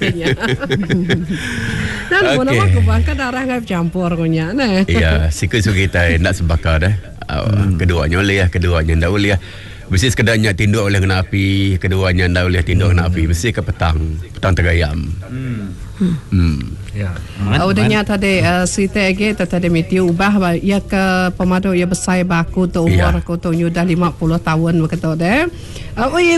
Dan mana kebanyakan darah ngai campur punya nah. Ya, siku kita nak sebakar dah. Keduanya oleh, keduanya ndak oleh. Mesti sekedarnya tinduk oleh kena api, keduanya ndak oleh tinduk kena api. Mesti ke petang tergayam. Ya. Udahnya tadi si TG tadi meti ubah ya ke pemadu ya besar baku tu umur aku tu sudah 50 tahun begitu deh. Oh iya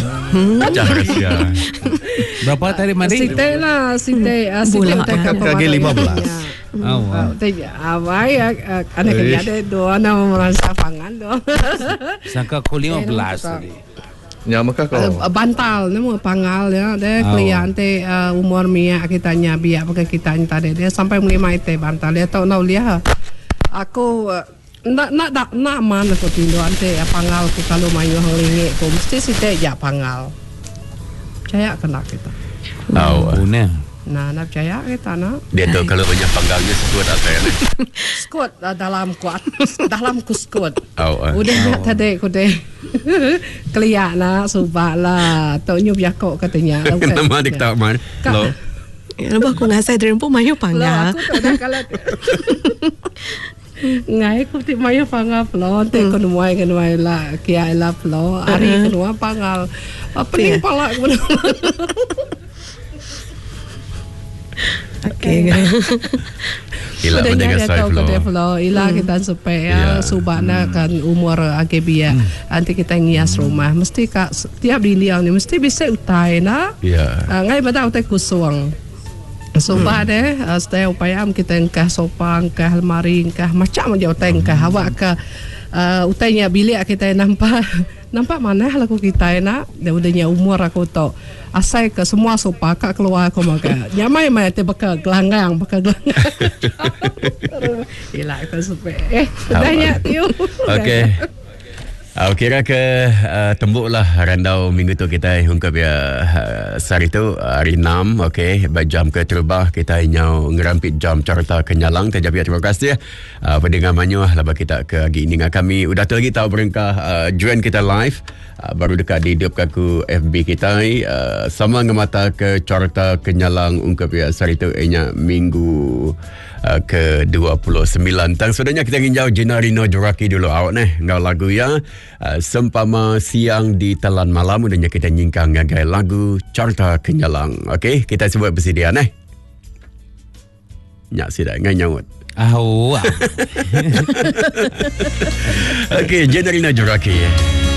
berapa tadi mandi? Si bulan kaki 15. Apa ya anak kerja ada dua nama merasa pangan doh. Sangka ku 15 tadi. Ya maka kau bantal nama pangal ya deh klien teh umur mia kita biak pakai kita tadi dia sampai mulai teh bantal dia tahu nau lihat aku nak mana aku tindu ante pangal ku kalau mayu hanglingi ku mesti si teh ya pangal percaya kena kita punya nak percaya kita nak dia tu kalau banyak panggalnya sekuat apa ya sekuat dalam kuat dalam ku sekuat udah tadi ku deh klien lah subah lah tau nyub yakok katanya nama dik tak man lo aku ngasai dari pun mayu pangga aku tak ada kalau ngai ku ti mayu pangga plo te ko nuai lah kia lah plo ari kedua pangal pening pala okay. Ila menjaga soil flow. Ila kita supaya subana kan umur agak biak. Nanti kita ngias rumah. Mesti kak tiap diliang ni mesti bisa utai na. Ngai pada utai kusung. Subah deh. Setiap upaya kita engkah sopa, engkah lemari, engkah macam aja utai engkah awak ke utainya bilik kita nampak mana laku kita nak. Dia udahnya umur aku tu. Asai ke semua sopa kak keluar aku maka nyamai mai te bakal gelanggang ila aku supaya tanya tiu okey kira ke tembuklah randau minggu tu kita ungkap ya hari tu hari 6 okey jam ke terbah kita nyau ngerampit jam carta kenyalang terjadi terima kasih pendengar manyu laba kita ke agi ini kami udah tu lagi tahu berengkah join kita live baru dekat di hidup kaku FB kita sama ngemata ke carta kenyalang ungkap ya hari tu nya minggu ke 29 tang sudahnya kita nginjau Jenarino Joraki dulu awak ngau lagu ya sempama siang di telan malam udahnya kita nyingkang ngagai lagu carta kenyalang okey kita sebut bersedia nyak sidak ngai nyaut okey Jenarino Joraki